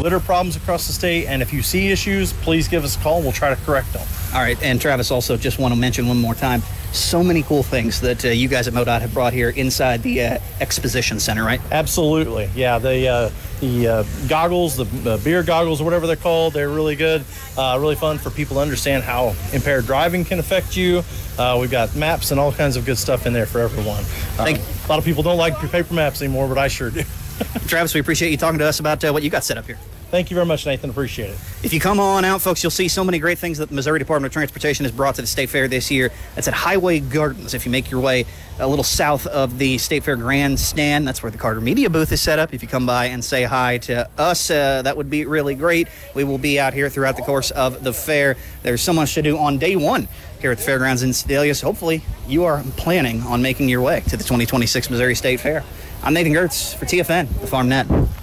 litter problems across the state, and if you see issues, please give us a call and we'll try to correct them. All right, and Travis, also just want to mention one more time, so many cool things that you guys at MoDOT have brought here inside the exposition center, right? Absolutely, yeah. The goggles, the beer goggles or whatever they're called, they're really good, really fun for people to understand how impaired driving can affect you. We've got maps and all kinds of good stuff in there for everyone. A lot of people don't like paper maps anymore, but I sure do. Travis, we appreciate you talking to us about what you got set up here. Thank you very much, Nathan. Appreciate it. If you come on out, folks, you'll see so many great things that the Missouri Department of Transportation has brought to the State Fair this year. That's at Highway Gardens. If you make your way a little south of the State Fair Grandstand, that's where the Carter Media booth is set up. If you come by and say hi to us, that would be really great. We will be out here throughout the course of the fair. There's so much to do on day one here at the fairgrounds in Sedalia, so hopefully you are planning on making your way to the 2026 Missouri State Fair. I'm Nathan Gertz for TFN, the Farm Net.